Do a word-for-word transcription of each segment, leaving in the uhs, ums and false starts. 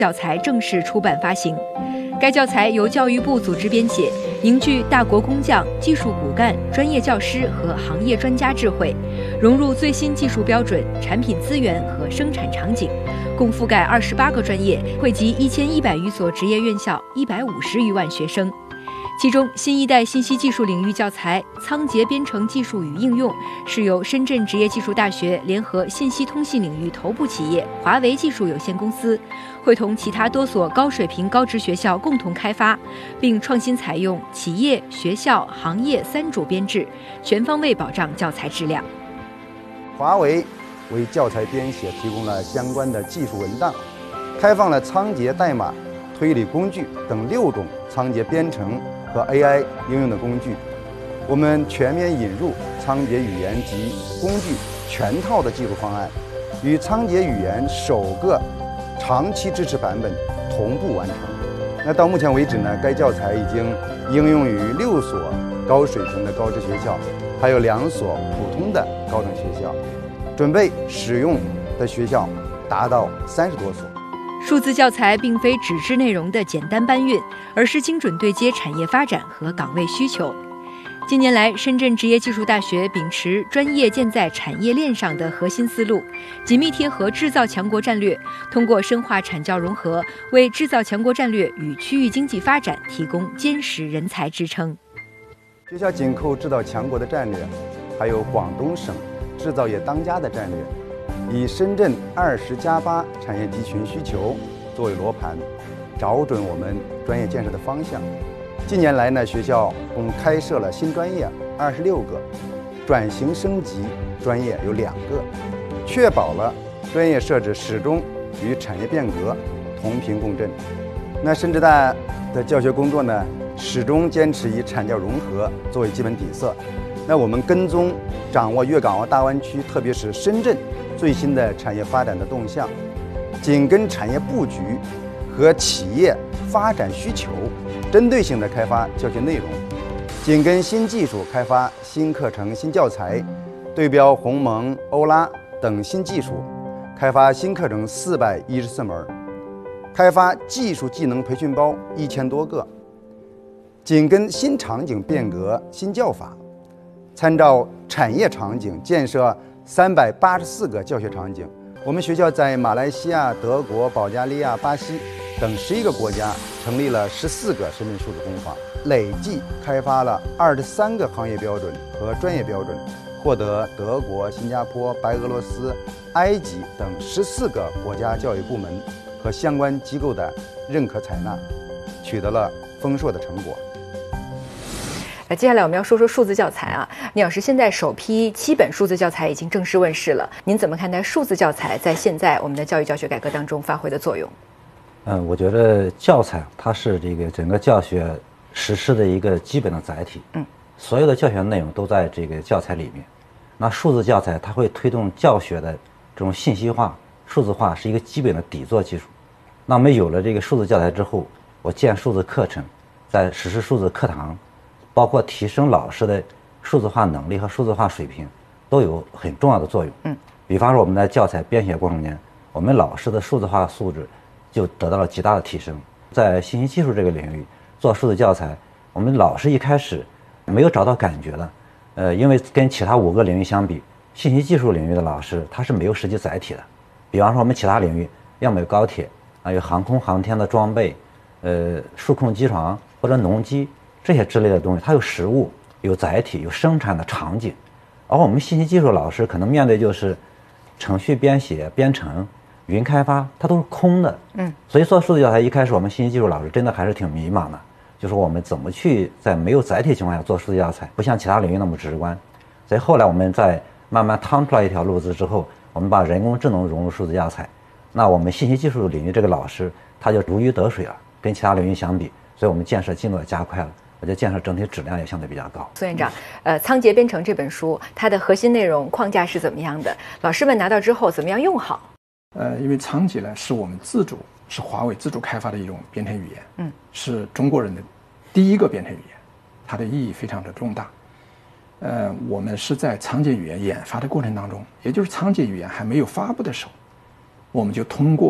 教材正式出版发行。该教材由教育部组织编写，凝聚大国工匠、技术骨干、专业教师和行业专家智慧，融入最新技术标准、产品资源和生产场景，共覆盖二十八个专业，惠及一千一百余所职业院校、一百五十余万学生。其中，新一代信息技术领域教材《仓颉编程技术与应用》是由深圳职业技术大学联合信息通信领域头部企业华为技术有限公司，会同其他多所高水平高职学校共同开发，并创新采用企业、学校、行业三主编制，全方位保障教材质量。 华为为教材编写提供了相关的技术文档，开放了仓颉代码、推理工具等六种仓颉编程和 A I 应用的工具。我们全面引入仓颉语言及工具全套的技术方案，与仓颉语言首个长期支持版本同步完成。那到目前为止呢，该教材已经应用于六所高水平的高职学校，还有两所普通的高等学校，准备使用的学校达到三十多所。 数字教材并非纸质内容的简单搬运，而是精准对接产业发展和岗位需求。近年来，深圳职业技术大学秉持专业建在产业链上的核心思路，紧密贴合制造强国战略，通过深化产教融合，为制造强国战略与区域经济发展提供坚实人才支撑。 学校紧扣制造强国的战略，还有广东省制造业当家的战略，以深圳二十加八产业集群需求作为罗盘，找准我们专业建设的方向。近年来呢，学校共开设了新专业二十六个，转型升级专业有两个，确保了专业设置始终与产业变革同频共振。那深职大的教学工作呢，始终坚持以产教融合作为基本底色。那我们跟踪掌握粤港澳大湾区，特别是深圳最新的产业发展的动向，紧跟产业布局和企业发展需求，针对性的开发教学内容，紧跟新技术开发新课程、新教材，对标鸿蒙、欧拉等新技术，开发新课程四百一十四门，开发技术技能培训包一千多个，紧跟新场景变革、新教法，参照产业场景建设三百八十四个教学场景。我们学校在马来西亚、德国、保加利亚、巴西等十一个国家成立了十四个深圳数字工坊，累计开发了二十三个行业标准和专业标准，获得德国、新加坡、白俄罗斯、埃及等十四个国家教育部门和相关机构的认可采纳，取得了丰硕的成果。 接下来我们要说说数字教材啊，聂老师，现在首批七本数字教材已经正式问世了，您怎么看待数字教材在现在我们的教育教学改革当中发挥的作用？ 嗯，我觉得教材它是这个整个教学实施的一个基本的载体，嗯，所有的教学内容都在这个教材里面。那数字教材它会推动教学的这种信息化、数字化，是一个基本的底座技术。那么有了这个数字教材之后，我建数字课程，在实施数字课堂，包括提升老师的数字化能力和数字化水平，都有很重要的作用。嗯，比方说我们在教材编写过程中，我们老师的数字化素质就得到了极大的提升。在信息技术这个领域做数字教材，我们老师一开始没有找到感觉的，呃，因为跟其他五个领域相比，信息技术领域的老师他是没有实际载体的。比方说我们其他领域，要么有高铁啊，有航空航天的装备，呃，数控机床或者农机这些之类的东西，它有实物、有载体、有生产的场景。而我们信息技术老师可能面对就是程序编写、编程、云开发，它都是空的。嗯，所以做数字教材一开始我们信息技术老师真的还是挺迷茫的，就是我们怎么去在没有载体情况下做数字教材，不像其他领域那么直观。所以后来我们在慢慢趟出来一条路子之后，我们把人工智能融入数字教材，那我们信息技术领域这个老师他就如鱼得水了，跟其他领域相比，所以我们建设进度也加快了。我觉得建设整体质量也相对比较高。 苏院长，呃，《仓颉编程》这本书，它的核心内容框架是怎么样的？老师们拿到之后怎么样用好？ 呃，因为仓颉呢是我们自主，是华为自主开发的一种编程语言，嗯，是中国人的第一个编程语言，它的意义非常的重大。呃，我们是在仓颉语言研发的过程当中，也就是仓颉语言还没有发布的时候，我们就通过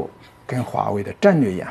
跟华为的战略研